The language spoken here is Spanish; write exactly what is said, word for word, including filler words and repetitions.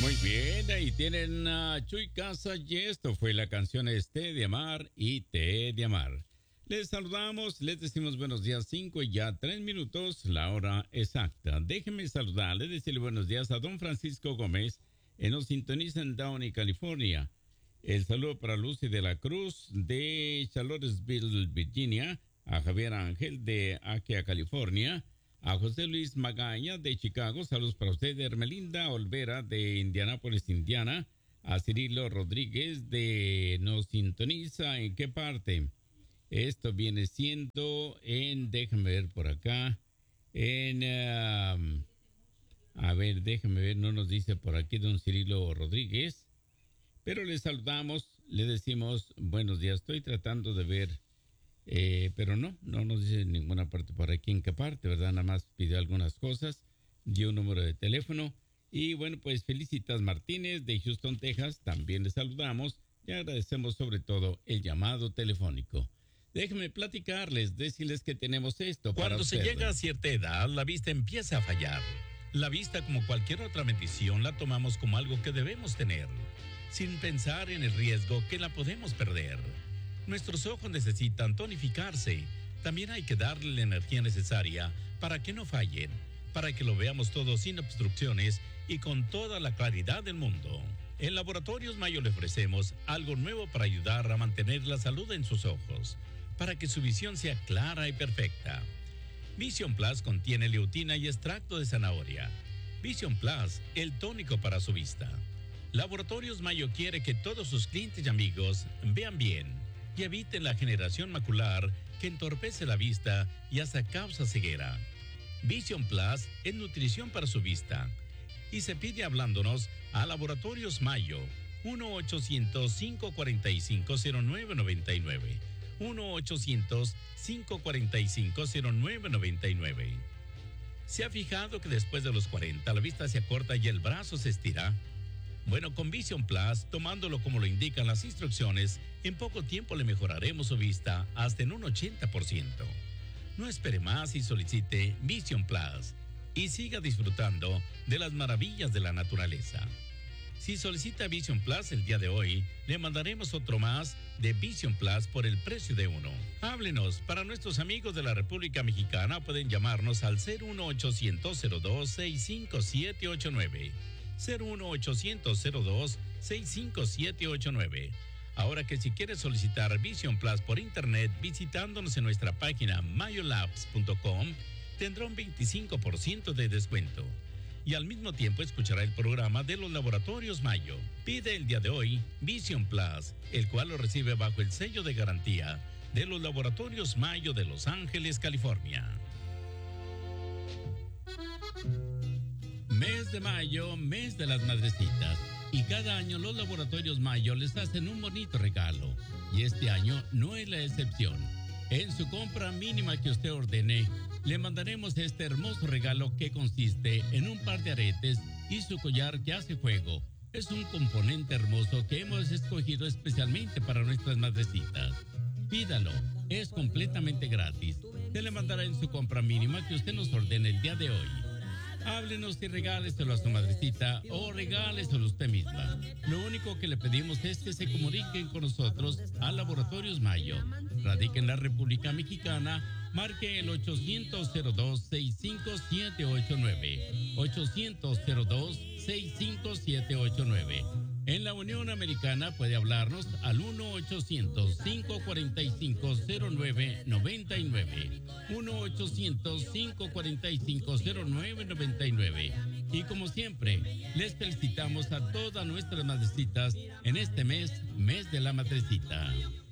Muy bien, ahí tienen a Chuy Casa y esto fue la canción Este de Amar y Te he de Amar. Les saludamos, les decimos buenos días, cinco y ya tres minutos, la hora exacta. Déjenme saludarle, decirle buenos días a don Francisco Gómez, en nos sintoniza en Downey, California. El saludo para Lucy de la Cruz de Charlottesville, Virginia, a Javier Ángel de Aquia, California, a José Luis Magaña de Chicago, saludos para usted, de Hermelinda Olvera de Indianápolis, Indiana, a Cirilo Rodríguez de nos sintoniza, ¿en qué parte? Esto viene siendo en, déjame ver por acá, en, uh, a ver, déjame ver, no nos dice por aquí don Cirilo Rodríguez, pero le saludamos, le decimos buenos días, estoy tratando de ver, eh, pero no, no nos dice en ninguna parte por aquí en qué parte, ¿verdad? Nada más pidió algunas cosas, dio un número de teléfono, y bueno, pues Felicitas Martínez de Houston, Texas, también le saludamos y agradecemos sobre todo el llamado telefónico. Déjenme platicarles, decirles que tenemos esto para Cuando ustedes. se llega a cierta edad, la vista empieza a fallar. La vista, como cualquier otra bendición, la tomamos como algo que debemos tener, sin pensar en el riesgo que la podemos perder. Nuestros ojos necesitan tonificarse. También hay que darle la energía necesaria para que no fallen, para que lo veamos todo sin obstrucciones y con toda la claridad del mundo. En Laboratorios Mayo le ofrecemos algo nuevo para ayudar a mantener la salud en sus ojos, para que su visión sea clara y perfecta. Vision Plus contiene leutina y extracto de zanahoria. Vision Plus, el tónico para su vista. Laboratorios Mayo quiere que todos sus clientes y amigos vean bien y eviten la generación macular que entorpece la vista y hasta causa ceguera. Vision Plus es nutrición para su vista y se pide hablándonos a Laboratorios Mayo, uno ochocientos, cinco cuatro cinco, cero nueve nueve nueve. uno ochocientos, cinco cuatro cinco, cero nueve nueve nueve. ¿Se ha fijado que después de los cuarenta la vista se acorta y el brazo se estira? Bueno, con Vision Plus, tomándolo como lo indican las instrucciones, en poco tiempo le mejoraremos su vista hasta en un ochenta por ciento. No espere más y solicite Vision Plus y siga disfrutando de las maravillas de la naturaleza. Si solicita Vision Plus el día de hoy, le mandaremos otro más de Vision Plus por el precio de uno. Háblenos, para nuestros amigos de la República Mexicana pueden llamarnos al cero uno ochocientos, cero dos, seis cinco siete ocho nueve. cero uno ochocientos, cero dos, seis cinco siete ocho nueve. Ahora que si quieres solicitar Vision Plus por internet visitándonos en nuestra página mayolabs punto com, tendrá un veinticinco por ciento de descuento. Y al mismo tiempo escuchará el programa de los Laboratorios Mayo. Pide el día de hoy Vision Plus, el cual lo recibe bajo el sello de garantía de los Laboratorios Mayo de Los Ángeles, California. Mes de mayo, mes de las madrecitas. Y cada año los Laboratorios Mayo les hacen un bonito regalo. Y este año no es la excepción. En su compra mínima que usted ordene, le mandaremos este hermoso regalo que consiste en un par de aretes y su collar que hace juego. Es un componente hermoso que hemos escogido especialmente para nuestras madrecitas. Pídalo, es completamente gratis. Se le mandará en su compra mínima que usted nos ordene el día de hoy. Háblenos y regáleselo a su madrecita o regáleselo a usted misma. Lo único que le pedimos es que se comuniquen con nosotros a Laboratorios Mayo. Radica en la República Mexicana. Marque el ochocientos, cero dos, seis cinco siete ocho nueve. ochocientos, cero dos, seis cinco siete ocho nueve. En la Unión Americana puede hablarnos al uno ochocientos, cinco cuatro cinco, cero nueve nueve nueve. uno ochocientos, cinco cuatro cinco, cero nueve nueve nueve. Y como siempre, les felicitamos a todas nuestras madrecitas en este mes, mes de la madrecita.